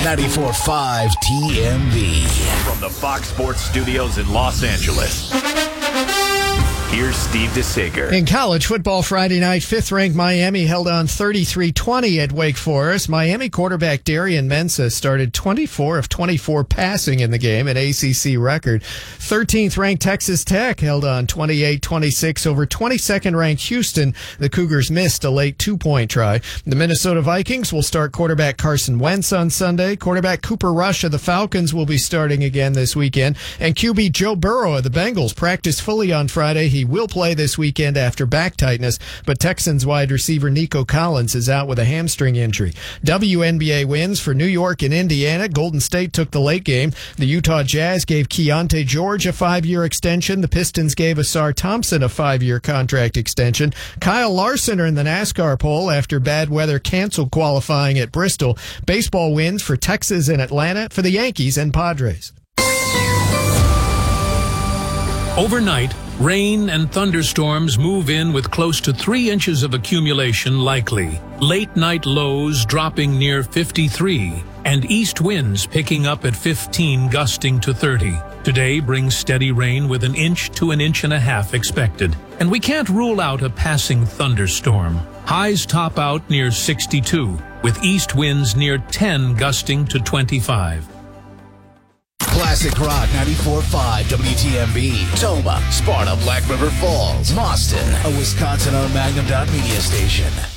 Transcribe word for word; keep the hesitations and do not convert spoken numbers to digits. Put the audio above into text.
ninety-four point five T M B. From the Fox Sports Studios in Los Angeles, here's Steve DeSager. In college football Friday night, fifth-ranked Miami held on thirty-three twenty at Wake Forest. Miami quarterback Darian Mensah started twenty-four of twenty-four passing in the game, an A C C record. thirteenth-ranked Texas Tech held on twenty-eight twenty-six over twenty-second-ranked Houston. The Cougars missed a late two-point try. The Minnesota Vikings will start quarterback Carson Wentz on Sunday. Quarterback Cooper Rush of the Falcons will be starting again this weekend. And Q B Joe Burrow of the Bengals practiced fully on Friday. He will play this weekend after back tightness, but Texans wide receiver Nico Collins is out with a hamstring injury. W N B A wins for New York and Indiana. Golden State took the late game. The Utah Jazz gave Keontae George a five-year extension. The Pistons gave Asar Thompson a five-year contract extension. Kyle Larson are in the NASCAR poll after bad weather canceled qualifying at Bristol. Baseball wins for Texas and Atlanta, for the Yankees and Padres. Overnight, rain and thunderstorms move in with close to three inches of accumulation likely. Late-night lows dropping near fifty-three, and east winds picking up at fifteen, gusting to thirty. Today brings steady rain with an inch to an inch and a half expected. And we can't rule out a passing thunderstorm. Highs top out near sixty-two, with east winds near ten, gusting to twenty-five. Classic Rock ninety-four point five W T M B. Toma, Sparta, Black River Falls, Boston, a Wisconsin-owned Magnum Dot Media station.